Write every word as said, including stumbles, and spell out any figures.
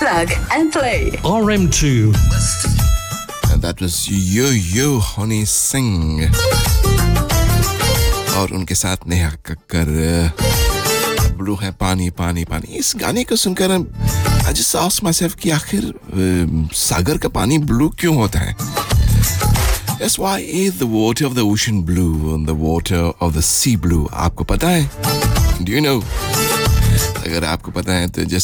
Plug and play. R M two. And that was Yo Yo Honey Singh. और उनके साथ Neha Kakkar. Blue है पानी पानी पानी. इस गाने को सुनकर I just asked myself कि आखिर सागर का पानी ब्लू क्यों होता है? That's why is the water of the ocean blue and the water of the sea blue. आपको पता है? Do you know? अगर आपको पता है तो just